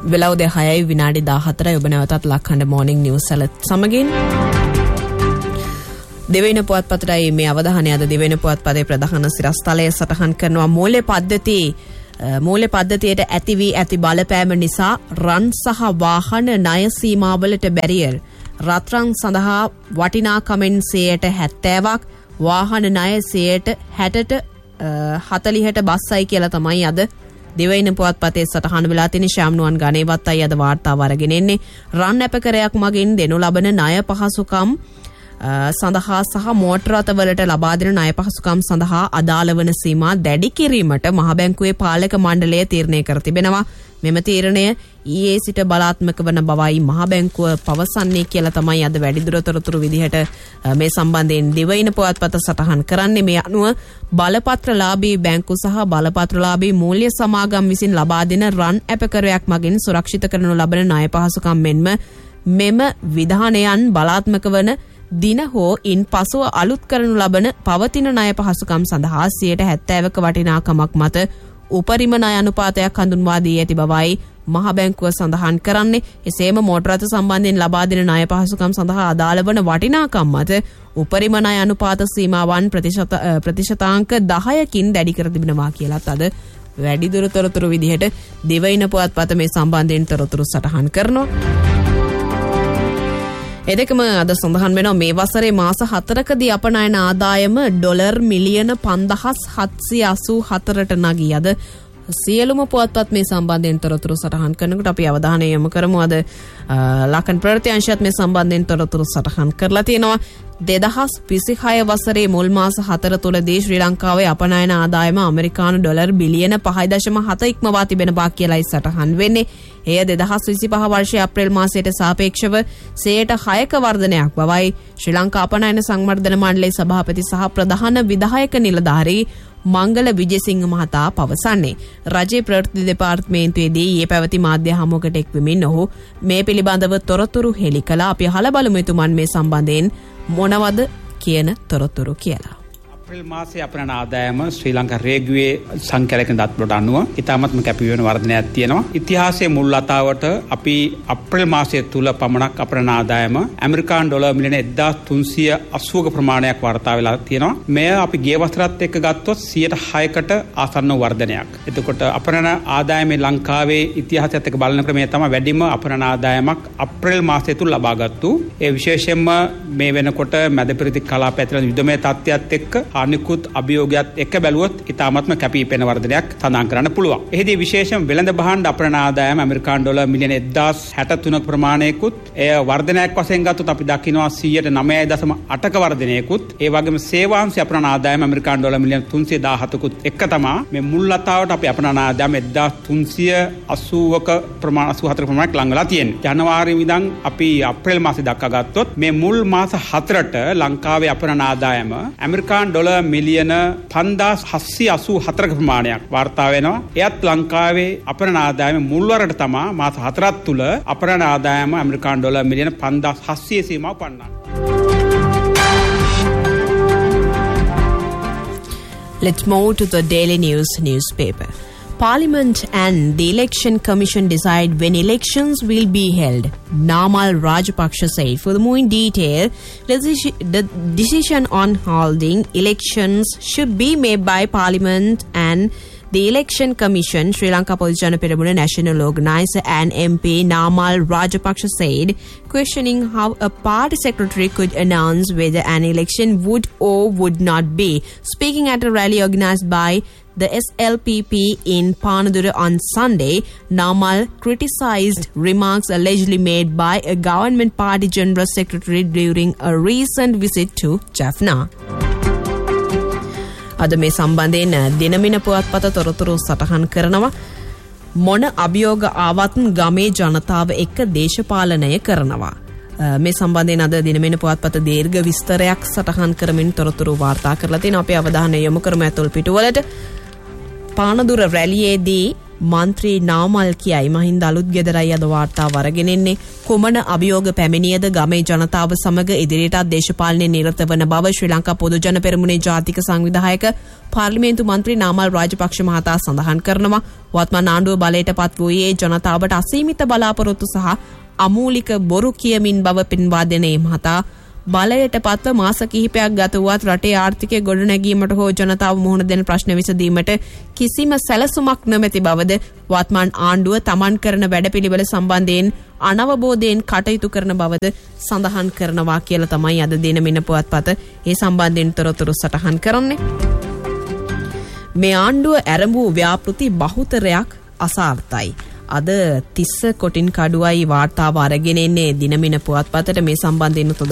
වෙලාව 6යි විනාඩි 14යි ඔබ නැවතත් ලක්හඬ මොර්නිං නිවුස් සැලත් සමගින් දෙවෙනි පුවත්පතයි මේ අවධානය අද දෙවෙනි පුවත්පතේ ප්‍රධාන සිරස්තලය සටහන් කරනවා මූල්‍ය පද්ධතියට ඇති වී ඇති බලපෑම නිසා රන් සහ වාහන ණය සීමාවලට බැරියර් රත්රන් සඳහා වටිනාකමෙන් 70%ක් වාහන ණය 60%ට 40ට බස්සයි කියලා තමයි අද දෙවයින පුවත්පතේ සටහන් වෙලා තියෙන ශාම්නුවන් ගණේවත්තයි අද වාර්තාව අරගෙන එන්නේ රන් අපකරයක් මගින් දෙනු ලබන ණය පහසුකම් සඳහා සහ මෝටර රථවලට ලබා දෙන ණය පහසුකම් සඳහා අදාළ වන සීමා දැඩි කිරීමට මහ බැංකුවේ පාලක මණ්ඩලය තීරණය කර තිබෙනවා. මෙම තීරණය ඊයේ සිට බලාත්මක වන බවයි මහ බැංකුව පවසන්නේ කියලා තමයි අද වැඩිදුර තොරතුරු විදිහට මේ සම්බන්ධයෙන් දෙවයින පුවත්පත සටහන් කරන්නේ. මේ අනුව බලපත්‍රලාභී බැංකු සහ බලපත්‍රලාභී මූල්‍ය සමාගම් විසින් ලබා දෙන රන් අපකරයක් මගින් සුරක්ෂිත කරනු ලබන ණය පහසුකම් මෙම විධානයන් බලාත්මක වන දින හෝ ඉන් පසුව අලුත් කරනු ලබන පවතින ණය පහසුකම් සඳහා 70%ක වටිනාකමක් මත උපරිම ණය අනුපාතයක් හඳුන්වා දී ඇති බවයි මහ බැංකුව සඳහන් කරන්නේ. එසේම මෝටර රථ සම්බන්ධයෙන් ලබා දෙන ණය පහසුකම් සඳහා අදාළ වන වටිනාකම් මත උපරිම ණය අනුපාත සීමාවන් ප්‍රතිශතාංක 10කින් දැඩි කර තිබෙනවා කියලාත් අද වැඩිදුර තොරතුරු විදිහට දෙවයින පුවත්පත මේ සම්බන්ධයෙන් තොරතුරු සටහන් කරනවා. එදෙකම අද සඳහන් වෙනවා මේ වසරේ මාස 4කදී අපනයන ආදායම ඩොලර් මිලියන 5784ට නගී. අද සියලුම පුවත්පත් මේ සම්බන්ධයෙන් තොරතුරු සටහන් කරනකොට අපි අවධානය යොමු කරමු. අද ලකන් ප්‍රත්‍යංශයත් මේ සම්බන්ධයෙන් තොරතුරු සටහන් කරලා තියෙනවා. 2026 වසරේ මුල් මාස 4 තුලදී ශ්‍රී ලංකාවේ අපනයන ආදායම ඇමරිකානු ඩොලර් බිලියන 5.7 ඉක්මවා තිබෙන බව කියලායි සටහන් වෙන්නේ. එය 2025 වර්ෂයේ අප්‍රේල් මාසයට සාපේක්ෂව 6%ක වර්ධනයක් බවයි ශ්‍රී ලංකා අපනයන සංවර්ධන මණ්ඩලයේ සභාපති සහ ප්‍රධාන විධායක නිලධාරී මංගල විජේසිංහ මහතා පවසන්නේ. රජයේ ප්‍රවෘත්ති දෙපාර්තමේන්තුවේදී ඊයේ පැවති මාධ්‍ය හමුවකට එක්වෙමින් ඔහු මේ පිළිබඳව තොරතුරු හෙළි කළා. අපි අහලා බලමු එතුමන් මේ සම්බන්ධයෙන් මොනවද කියන තොරතුරු කියලා. අප්‍රේල් මාසයේ අපනයන ආදායම ශ්‍රී ලංකා රේගුවේ සංඛ්‍යාලයකින් දත්වලට අනුව ඉතාමත්ම කැපී වෙන වර්ධනයක් තියෙනවා. ඉතිහාසයේ මුල් ලතාවට අපි අප්‍රේල් මාසයේ තුල පමණක් අපනයන ආදායම ඇමරිකානු ඩොලර් මිලියන 1380ක ප්‍රමාණයක් වාර්තා වෙලා තියෙනවා. මෙය අපි ගිය වසරත් එක්ක ගත්තොත් 106කට ආසන්න වර්ධනයක්. එතකොට අපනයන ආදායමේ ලංකාවේ ඉතිහාසයත් එක්ක බලන ක්‍රමය තමයි වැඩිම අපනයන ආදායමක් අප්‍රේල් මාසය තුල ලබාගත්තු. ඒ විශේෂයෙන්ම මේ වෙනකොට මැදපෙරදිග කලාපය ඇතුළත යුදමය තත්ත්වයක් එක්ක අනිකුත් අභියෝගයත් එක්ක බැලුවොත් ඉතාමත්ම කැපිපෙන වර්ධනයක් සඳහන් කරන්න පුළුවන්. එහිදී විශේෂයෙන් වෙළඳ භාණ්ඩ අපනයන ආදායම ඇමරිකානු ඩොලර් මිලියන 1063ක ප්‍රමාණයකුත් එය වර්ධනයක් වශයෙන් ගත්තොත් අපි දකිනවා 9.8ක වර්ධනයකුත් ඒ වගේම සේවාංශ අපනයන ආදායම ඇමරිකානු ඩොලර් මිලියන 317කුත් එක්ක තමයි මේ මුල් ලතාවට අපි අපනයන ආදායම 1380ක ප්‍රමාණ 84ක ප්‍රමාණයක් ලං වෙලා තියෙන්නේ. ජනවාරි ඉඳන් අපි අප්‍රේල් මාසෙ දක්වා ගත්තොත් මේ මුල් මාස 4ට ලංකාවේ අපනයන ආදායම ඇමරිකානු ඩොලර් මිලියන 5784ක ප්‍රමාණයක් වාර්තා වෙනවා. එයත් ලංකාවේ අපනයන ආදායම මුල්වරට තමයි මාස 4ක් තුල අපනයන ආදායම ඇමරිකානු ඩොලර් මිලියන 5700 සීමාව පන්නනවා. Let's move to the Daily News newspaper. Parliament and the Election Commission decide when elections will be held, Namal Rajapaksa said. Furthermore, in detail, the decision on holding elections should be made by Parliament and the Election Commission. Sri Lanka Posijana Peramuna National Organizer and MP Namal Rajapaksa said, questioning how a party secretary could announce whether an election would or would not be. Speaking at a rally organized by the SLPP in Panadura on Sunday, Namal criticized remarks allegedly made by a government party general secretary during a recent visit to Jaffna. අද මේ සම්බන්ධයෙන් දිනමින පුවත්පත තොරතුරු සටහන් කරනවා. මොන අභියෝග ආවත් ගමේ ජනතාව එක්ක දේශපාලනය කරනවා. මේ සම්බන්ධයෙන් අද දිනමින පුවත්පත දීර්ඝ විස්තරයක් සටහන් කරමින් තොරතුරු වාර්තා කරලා තියෙනවා. අපි අවධානය යොමු කරමු ඇතුල් පිටුවලට. පානදුර රැළියේදී මන්ත්‍රී නාමල් කියයි. මහින්ද අලුත් ගෙදරයි අද වාර්තාව අරගෙන එන්නේ. කුමන අභියෝග පැමිණියද ගමේ ජනතාව සමග ඉදිරියටත් දේශපාලනයේ නිරත වන බව ශ්‍රී ලංකා පොදු ජන පෙරමුණේ ජාතික සංවිධායක පාර්ලිමේන්තු මන්ත්‍රී නාමල් රාජපක්ෂ මහතා සඳහන් කරනවා. වත්මන් ආණ්ඩුව බලයට පත් වූයේ ජනතාවට අසීමිත බලාපොරොත්තු සහ අමූලික බොරු කියමින් බව පෙන්වා දෙනේ. මහතා බලයට පත්ව මාස කිහිපයක් ගත වුවත් රටේ ආර්ථිකය ගොඩනැගීමට හෝ ජනතාව මුහුණ දෙන ප්‍රශ්න විසඳීමට කිසිම සැලසුමක් නොමැති බවද වත්මන් ආණ්ඩුව තමන් කරන වැඩපිළිවෙල සම්බන්ධයෙන් අනවබෝධයෙන් කටයුතු කරන බවද සඳහන් කරනවා කියලා තමයි අද දින මෙන්න පුවත්පත ඒ සම්බන්ධයෙන් තොරතුරු සටහන් කරන්නේ. මේ ආණ්ඩුව ආරම්භ ව්‍යාපෘති බහුතරයක් අසාර්ථයි. අද තිස්ස කොටින් කඩුවයි වාර්තාව අරගෙන එන්නේ දිනමින පුවත්පතට මේ සම්බන්ධයෙන්